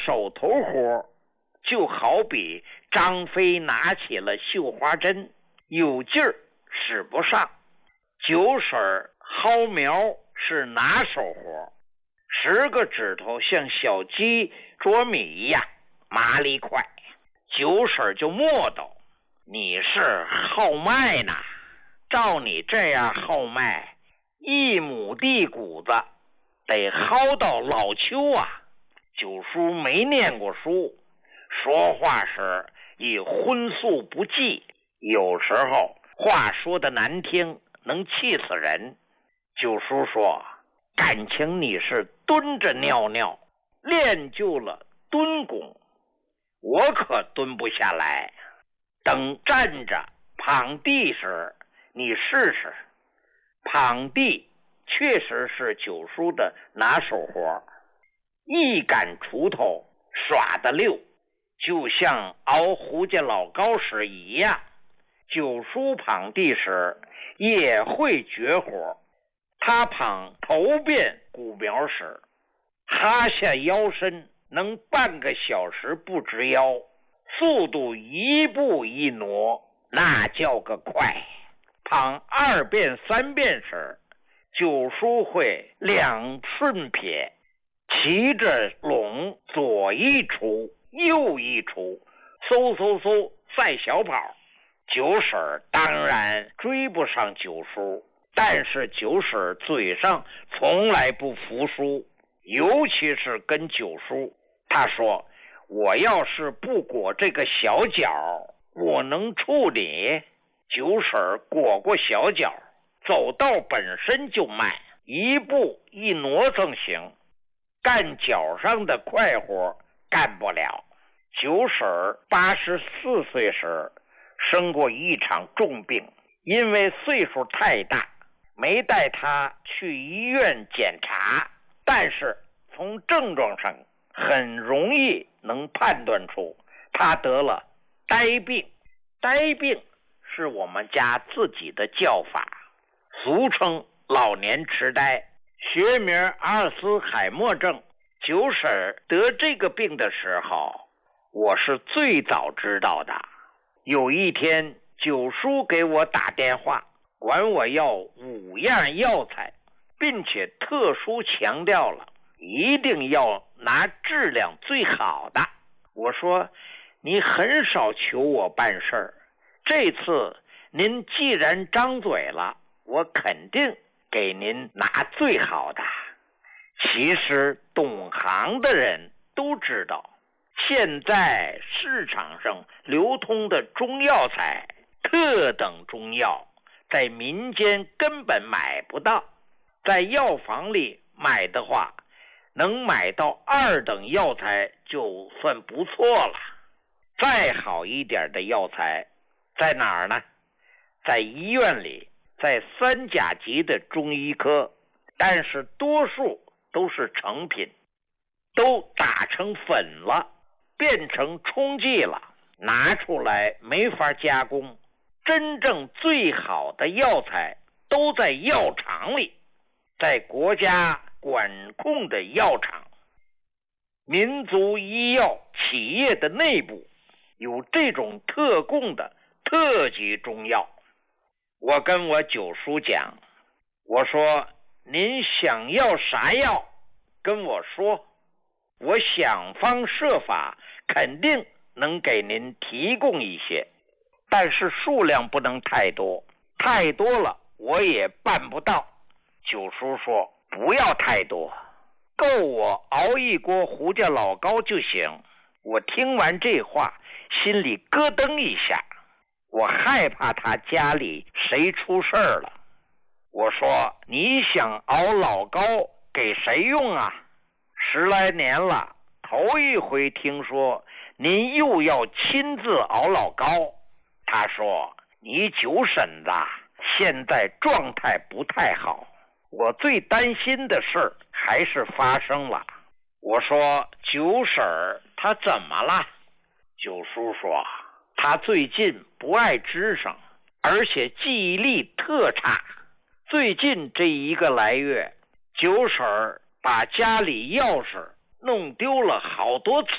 手头活，就好比张飞拿起了绣花针，有劲儿使不上。九婶薅苗是拿手活，10个指头像小鸡啄米一样麻利快。九婶就磨叨：你是号麦呢，照你这样号麦，1亩地谷子得薅到老秋啊。九叔没念过书，说话时以荤素不忌，有时候话说的难听，能气死人。九叔说：感情你是蹲着尿尿，练就了蹲功，我可蹲不下来。等站着滂地时，你试试。滂地确实是九叔的拿手活，一杆锄头耍得溜，就像熬胡家老高时一样。九叔滂地时也会绝活，他滂头遍谷苗时，哈下腰身能半个小时不直腰，速度一步一挪，那叫个快。滂2遍3遍时，九叔会2顺撇，骑着垄左一锄右一锄，嗖嗖嗖赛小跑。九婶当然追不上九叔，但是九婶嘴上从来不服输，尤其是跟九叔。他说：我要是不裹这个小脚，我能处理。九婶裹过小脚，走道本身就慢，一步一挪蹭行，干脚上的快活干不了。九婶84岁时生过一场重病，因为岁数太大，没带她去医院检查，但是从症状上很容易能判断出她得了呆病。呆病是我们家自己的叫法，俗称老年痴呆，学名阿尔茨海默症。九婶得这个病的时候，我是最早知道的。有一天，九叔给我打电话，管我要5样药材，并且特殊强调了一定要拿质量最好的。我说：你很少求我办事儿，这次您既然张嘴了，我肯定给您拿最好的。其实懂行的人都知道，现在市场上流通的中药材，特等中药在民间根本买不到，在药房里买的话，能买到2等药材就算不错了。再好一点的药材在哪儿呢？在医院里，在3甲级的中医科，但是多数都是成品，都打成粉了，变成冲剂了，拿出来没法加工。真正最好的药材都在药厂里，在国家管控的药厂。民族医药企业的内部有这种特供的特级中药。我跟我九叔讲，我说您想要啥药跟我说，我想方设法肯定能给您提供一些，但是数量不能太多，太多了我也办不到。九叔说不要太多，够我熬一锅胡家老高就行。我听完这话心里咯噔一下，我害怕他家里谁出事儿了。我说你想熬老高给谁用啊？10来年了，头一回听说您又要亲自熬老高。他说你九婶子现在状态不太好，我最担心的事还是发生了。我说九婶她怎么了？九叔说她最近不爱吱声，而且记忆力特差。最近这1个来月，九婶把家里钥匙弄丢了好多次。